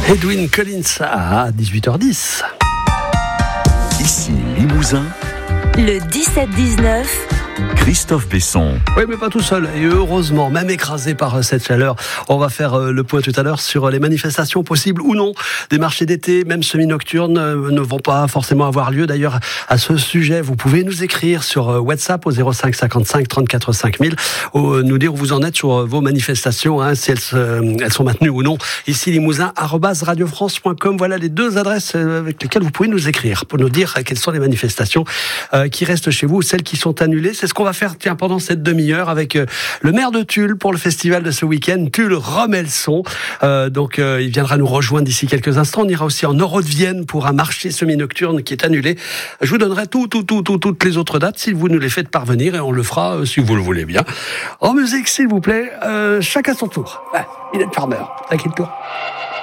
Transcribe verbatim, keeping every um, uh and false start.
Edwyn Collins à dix-huit heures dix. Ici Limousin, le dix-sept dix-neuf. Christophe Besson. Oui, mais pas tout seul. Et heureusement, même écrasé par cette chaleur, on va faire le point tout à l'heure sur les manifestations possibles ou non des marchés d'été, même semi-nocturnes, ne vont pas forcément avoir lieu. D'ailleurs, à ce sujet, vous pouvez nous écrire sur WhatsApp au zéro cinq cinquante-cinq trente-quatre cinq mille, ou nous dire où vous en êtes sur vos manifestations, hein, si elles, se, elles sont maintenues ou non. Ici, Limousin, arobase radiofrance point com. Voilà les deux adresses avec lesquelles vous pouvez nous écrire pour nous dire quelles sont les manifestations euh, qui restent chez vous, celles qui sont annulées. C'est ce qu'on va faire tiens, pendant cette demi-heure avec euh, le maire de Tulle pour le festival de ce week-end. Tulle remet le son. Euh, donc, euh, il viendra nous rejoindre d'ici quelques instants. On ira aussi en Euro de Vienne pour un marché semi-nocturne qui est annulé. Je vous donnerai tout, tout, tout, tout, toutes les autres dates si vous nous les faites parvenir et on le fera euh, si vous le voulez bien. En musique, s'il vous plaît, euh, chacun son tour. Ouais, il est Farmer. T'inquiète-toi.